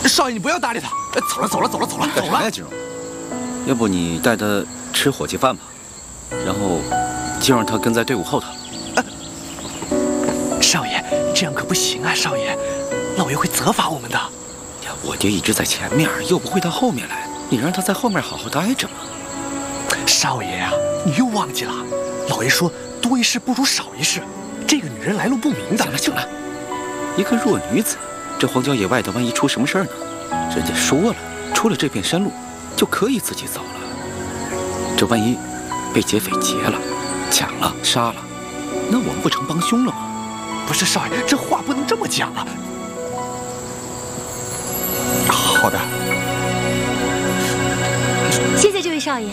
少爷，你不要搭理他。走了。 干啥呀，金荣？要不你带他吃伙计饭吧，然后就让他跟在队伍后头。 少爷，这样可不行啊！少爷，老爷会责罚我们的。 呀，我爹一直在前面，又不会到后面来，你让他在后面好好待着嘛。 少爷呀，你又忘记了，老爷说多一事不如少一事。这个女人来路不明的。 行了，一个弱女子，这荒郊野外的，万一出什么事儿呢？人家说了，出了这片山路，就可以自己走了。这万一被劫匪劫了、抢了、杀了，那我们不成帮凶了吗？ 不是少爷，这话不能这么讲啊。好的， 谢谢这位少爷。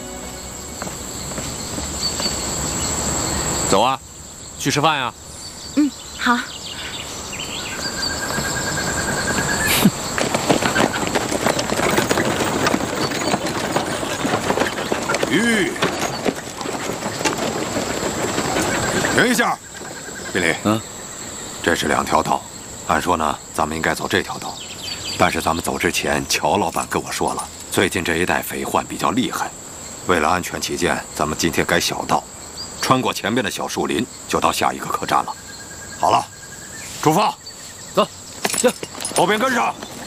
走啊，去吃饭呀。 嗯，好。 停一下，宾利。这是2条道，按说呢，咱们应该走这条道，但是咱们走之前，乔老板跟我说了，最近这一带匪患比较厉害，为了安全起见，咱们今天改小道，穿过前边的小树林，就到下一个客栈了。好了，出发， 走， 后边跟上。